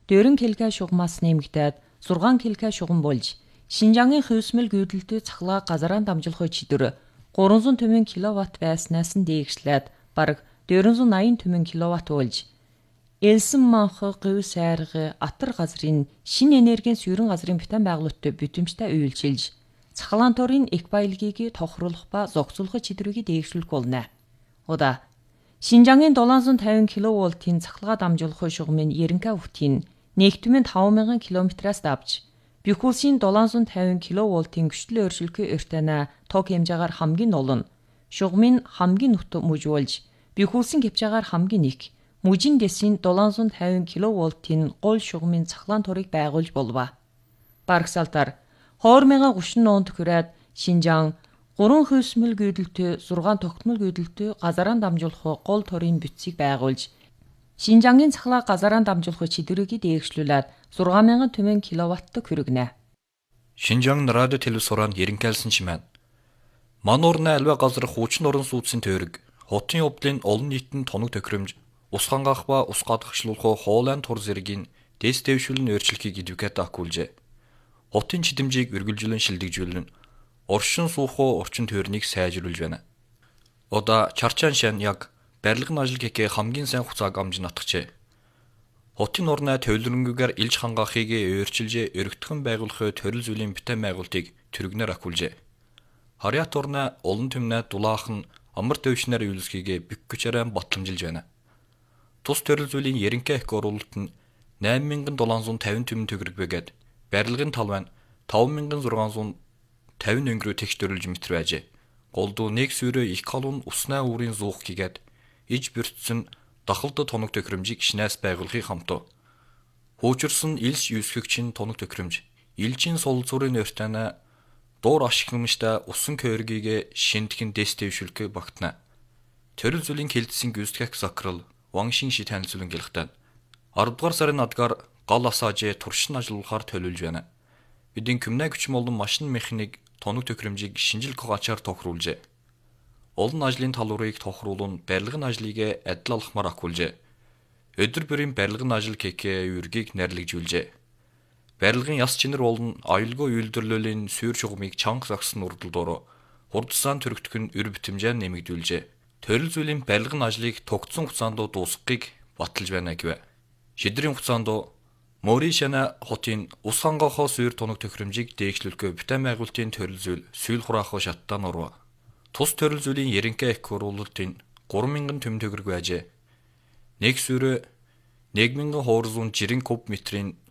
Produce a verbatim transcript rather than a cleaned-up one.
дөрвөн километр шугамаас нэмэгдээд зургаан километр шугам болж Шинжаангийн хөвсмөл гүйдэлтэй цахилгаан газараа дамжуулахын чидөр гурван зуун түмэн киловатт байснаас нь дээшлээд бараг дөрвөн зуун наян түмэн киловатт болж Элсэн манх гыв сайргы атар газрын шинэ энергийн суурин газрын битэн байгуулалттай бүтэмжтэй үйлчилж цахилгаан төрийн их баялагийг тохируулах ба зохицуулах чидрийг дээгшүүлэх болно. Удаа Шинжаангийн долоон зуун тавин киловольтын цахилгаан дамжуулахын шугамын Ерөнхий өвтийн нэгдмийн таван мянган километраас давж бүх улсын долоон зуун тавин киловольтын гүштэл өөрчлөлтийн өртөнө тог хэмжээгээр хамгийн олон шугамын хамгийн нүт мужуулж бүх улсын хэмжээгээр хамгийн их мужийн дэсийн долоон зуун тавин киловольтын гол шугамын цахилгаан төрийг байгуулж болов. Барагсаалтаар хоёр мянган гучин онд хүрээд Шинжаан гурван хөвсмөл гүйдэлтэй зургаан тогтмол гүйдэлтэй газараа дамжуулах гол төрийн бүтцийг байгуулж Шинжаангийн цахилгаан газараа дамжуулах чидрийг дээгшлүүлээд зургаан мянган түмэн киловатт хүргэнэ. Шинжаан радио телевиз сураанд ерөнхийлсэн чимээ. Мануурна альва газар хуучин орон сууцын тойрог хотын явдлын олон нийтийн тоног тохиромж ус хангаах ба ус гадагшлуулах хоолойн тур зэргийн дэс дэвшүүлэн өөрчлөхийг эдвокат акуулжээ. Хотын чидэмжийг үргэлжлэн шилдэгжүүлэн оршин суухоо орчин тойрныг сайжруулж байна. Ода Чарчаан шан яг барилгын ажил гэхээ хамгийн сайн хуцааг амж натгчээ. Хотын орноо төвлөрөнгөөр илж хангаахыг өөрчилж өргөтгөн байгуулахын төрөл зүйлийн битэн байгуултыг түргнээр акуулжээ. Харьяат орноо олон түмнээ дулаахан амар дэвшнээр үйлсхийгээ бүх хүчээрээ батламжилж байна. Тус төрөл зүйлийн ерөнхий их оруулалт нь найман мянган долоон зуун тавин түмэн төгрөг бэгээд барилгын тал байна таван мянган зургаан зуун тавин өнгөрөө тэгш дөрвөлж метр байжээ. Голдуу нэг сүрэ их халуун уснаа үрийн зуух гэгээд иж бэртсэн дахалд тоног тохиромжийг шинээс байгуулахыг хамтав. Хуучирсан илс юусгэгчин тоног тохиромж илжийн сул зүрийн өртөнө дуур ашигламжтай усан кörгийг шинтгэн дэс дэвшүүлэх багтана. Төрөл зүйлийн хэлтсийн гүйцэтгэх закрал Ваншин ши танилцуулан гэлхтэн аравдугаар сарын надгаар гал асаажээ туршин ажиллуулахаар төлөвлөж байна. Бидний коммуник хүч болон машин механик тоног тохиромжийг шинжил гогаачаар тохируулжээ. Олон ажлын талуурыг тохируулан барилгын ажлыг адил алхмаар акуулжээ. Өдөр бүрийн барилгын ажил КК үргийг нэрлэгжүүлжээ. Барилгын яс чинэр болон аюулгүй үйлдвэрлэлийн сүйр шугамыг чанга загсан урдл дороо хурдсаан төрөгдөх нь өр битэмжээр нэмэгдүүлжээ. Төрөл зүйлийн барилгын ажлыг тогтсон хугацаанд дуусгахыг баталж байна гэв. Шидрийн хугацаанд Мори шана хотын ус хангаахоо сүйр тоног тохиромжийг дээгшлүүлэх битэн байгуулалтын төрөл зүйл сүйл хураахаа шаттан оров. Тус төрөл зүйлийн ерөнхий их оруулалтын гурван мянган түмэн төгрөг байжээ. Нэг сүйрэ нэг мянган хуурзуун жирийн куб метрийн